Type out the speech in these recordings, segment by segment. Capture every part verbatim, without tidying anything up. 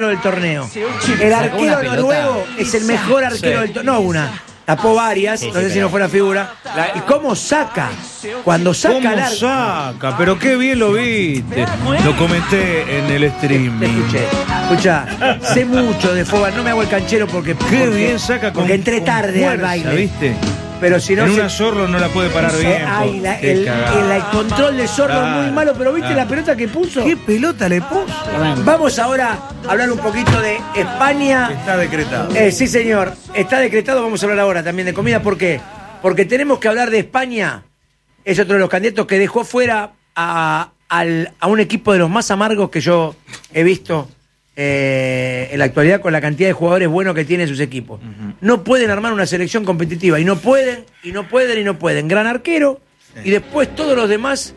arquero del torneo. El arquero noruego es el mejor arquero del torneo. No una. Tapó varias, no sé si no fue la figura. ¿Y cómo saca? Cuando saca ¿Cómo la... saca? Pero qué bien lo viste. Lo comenté en el streaming. Te escuché. Escucha, sé mucho de fútbol, no me hago el canchero porque... Qué porque, bien saca con Porque entré tarde fuerza, al baile. ¿viste? Pero si no... En se... una Zorro no la puede parar bien. Ay, la, Qué el, cagada. el, el control de Zorro Claro, es muy malo, pero ¿viste claro. la pelota que puso? ¿Qué pelota le puso? Vamos ahora a hablar un poquito de España. Está decretado. Eh, sí, señor. Está decretado. Vamos a hablar ahora también de comida. ¿Por qué? Porque tenemos que hablar de España. Es otro de los candidatos que dejó fuera a, al- a un equipo de los más amargos que yo he visto eh, en la actualidad con la cantidad de jugadores buenos que tienen sus equipos. Uh-huh. No pueden armar una selección competitiva. Y no pueden, y no pueden, y no pueden. Gran arquero. Sí. Y después todos los demás...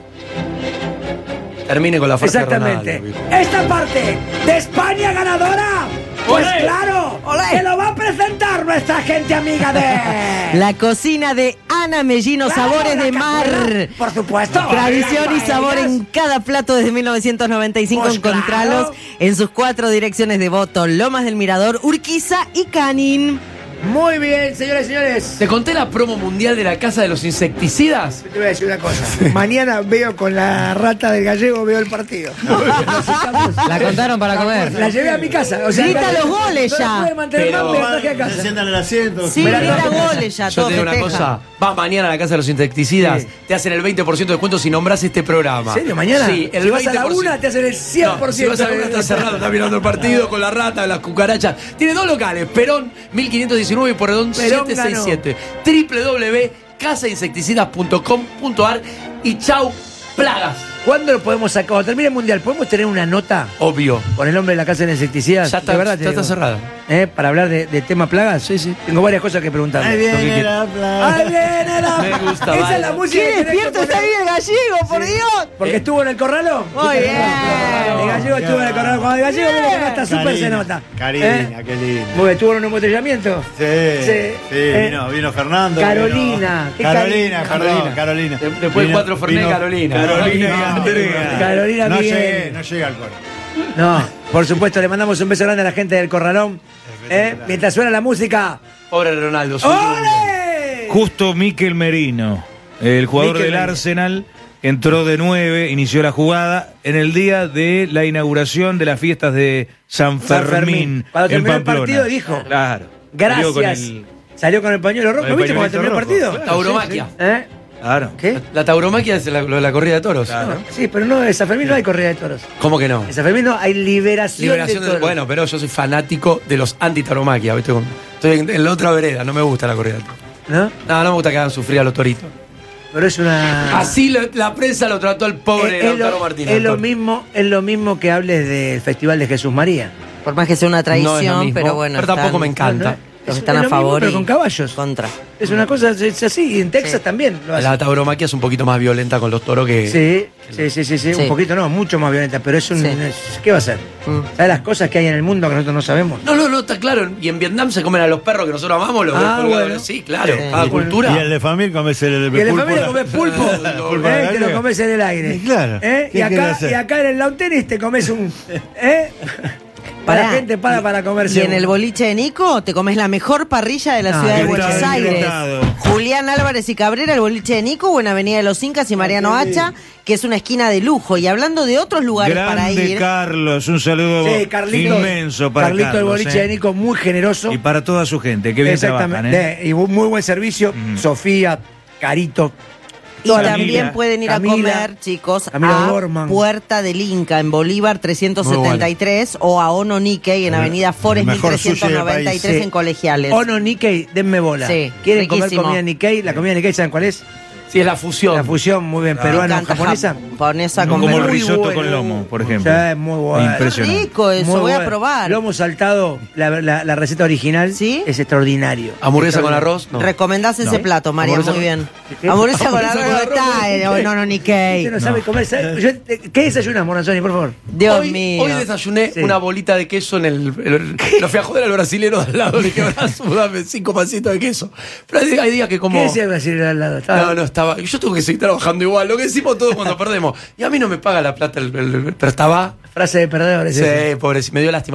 Termine con la frase. Exactamente. Ronaldo, esta parte de España ganadora, pues ¡olé! Claro, ¡olé! Que lo va a presentar nuestra gente amiga de... La cocina de Ana Mellino, claro, sabores de mar. Cazuela, por supuesto. Tradición y sabor en cada plato desde mil novecientos noventa y cinco. Pues encontralos claro. En sus cuatro direcciones de voto: Lomas del Mirador, Urquiza y Canin. Muy bien, señores y señores. ¿Te conté la promo mundial de la Casa de los Insecticidas? Te voy a decir una cosa. Mañana veo con la rata del gallego, veo el partido. La contaron para comer. La llevé a mi casa. O sea, grita los goles no ya. No puede mantener Pero, más, me la traje a casa. Se sientan en el asiento. Sí, grita goles ya. Yo te digo una cosa. Vas mañana a la Casa de los Insecticidas, sí. Te hacen el veinte por ciento de descuento si nombras este programa. ¿En serio? ¿Mañana? Sí, el si veinte por ciento. vas a la una, te hacen el cien por ciento. No, si vas a la una, está cerrado, está mirando el partido con la rata, las cucarachas. Tiene dos locales, Perón mil quinientos diecinueve y Porredón setecientos sesenta y siete. doble u doble u doble u punto casa insecticidas punto com punto ar y chau, plagas. ¿Cuándo lo podemos sacar? Cuando termine el mundial, ¿podemos tener una nota? Obvio. Con el nombre de la Casa de Insecticidas. Ya está, de verdad, ya está cerrada. ¿Eh? Para hablar de, de tema plagas. Sí, sí. Tengo varias cosas que preguntar. Ahí viene la plaga. Ahí viene la Me gusta, Esa vale. es la música. ¡Qué que tenés despierto que está poner. ahí el gallego, por Sí. Dios! Porque Eh. estuvo en el corralón. Muy bien. El gallego estuvo en el corralón. Cuando el gallego viene que no está súper se Karina, nota. Karina, ¿Eh? qué lindo. Muy bien, ¿estuvo en un embotellamiento? Sí, Sí. sí, Eh. vino, vino Fernando. Carolina. vino- ¿Qué Carolina, Carolina? perdón, Carolina. De- después Vino- cuatro Fernet, vino- Carolina. Carolina y No, Andrea. Carolina no Miguel. llegué, no llegué al coro. No, por supuesto, le mandamos un beso grande a la gente del corralón. ¿Eh? Mientras suena la música. Pobre Ronaldo. ¡Ole! Justo Mikel Merino, el jugador Mikel del Merino. Arsenal, entró de nueve, inició la jugada en el día de la inauguración de las fiestas de San San Fermín. Fermín. Cuando en terminó el Pamplona. partido dijo, Claro. Salió con Gracias. el- Salió con el pañuelo rojo. Con ¿No el viste cuando terminó el pañuelito partido? rojo. Tauromaquia. ¿Eh? Claro. ¿Qué? La tauromaquia es la, lo de la corrida de toros. Claro. Sí, pero no, en San Fermín no hay corrida de toros. ¿Cómo que no? En San Fermín no hay liberación, Liberación de de, toros. bueno, pero yo soy fanático de los anti-tauromaquia, ¿viste? Estoy en, en la otra vereda, no me gusta la corrida de toros. ¿No? No, no me gusta que hagan sufrir a los toritos. Pero es una... Así lo- la prensa lo trató al pobre es, es Lautaro lo, Martínez. es lo Antonio. mismo, es lo mismo que hables del Festival de Jesús María. Por más que sea una No es lo tradición, mismo, pero bueno. pero tampoco están- me encanta. No, no, Los es- están es a lo mismo, favor pero y con caballos. contra. Es una cosa, es así, y en Texas Sí. también lo hacen. La tauromaquia es un poquito más violenta con los toros que... Sí, sí, sí, sí, sí, Sí. un poquito no, mucho más violenta, pero es un... Sí. es- ¿qué va a ser? Mm. ¿Sabes las cosas que hay en el mundo que nosotros no sabemos? No, no, no, está claro. Y en Vietnam se comen a los perros que nosotros amamos. Los Ah, colgadores. bueno. Sí, claro. Sí. Cada Y cultura. el de familia comes el, el Y en la pulpo. familia comes pulpo, Pulpo ¿eh? de Te lo gallego. comes en el aire. Y claro, ¿Eh? ¿qué Y, querés acá, hacer? y acá en el lawn tennis te comes un... ¿Eh? Para Pará. la gente para para comerse Y en uno. el boliche de Nico te comes la mejor parrilla de la No, ciudad de qué Buenos está Aires. invitado. Julián Álvarez y Cabrera, el boliche de Nico, o en Avenida de los Incas y Mariano Hacha, que es una esquina de lujo. Y hablando de otros lugares para Grande ir. Carlos, un saludo Sí, Carlito, inmenso para Carlito Carlos. el boliche ¿eh? de Nico, muy generoso. Y para toda su gente, que bien Exactamente. trabajan, ¿eh? De- y muy buen servicio. Ujú. Sofía, Carito. Y toda la también familia. pueden ir Camila, a comer, chicos, Camila a Dorman. Puerta del Inca en Bolívar trescientos setenta y tres o a Ono Nikkei en Avenida Forest el mejor sushi del trescientos noventa y tres país. en Colegiales. Ono Nikkei, denme bola. Sí, ¿Quieren comer riquísimo. comida Nikkei? La comida Nikkei, ¿saben cuál es? Sí, es la fusión. La fusión, muy bien, Me peruana, encanta, japonesa. japonesa con Como el verdura. Muy risotto bueno. con lomo, por ejemplo. Sí, muy bueno. Impresionante. Rico eso, Muy voy a bueno. probar. Lomo saltado, la, la- la receta original ¿Sí? es extraordinario. Hamburguesa con Extraordinario. arroz. No. Recomendás ese No. plato, María, Hamburguesa muy con- bien. ¿Qué? Hamburguesa con Hamburguesa arroz con está, arroz. eh, no, no, Nikkei. Usted no sabe comer. ¿sabe? Yo- ¿Qué desayunas, Moranzoni, por favor? Dios hoy, mío. hoy desayuné Sí. una bolita de queso en el. el- lo fui a joder al brasilero de al lado. Le dije, abrazo, dame cinco pancitos de queso. Pero hay, hay días que como. ¿Qué decía el brasileño al lado? Estaba- No, no, estaba. Yo tengo que seguir trabajando igual. Lo que decimos todos cuando perdemos. Y a mí no me paga la plata, el- el- el- pero estaba. Frase de perdedores. Sí, esa. pobre, me dio lástima.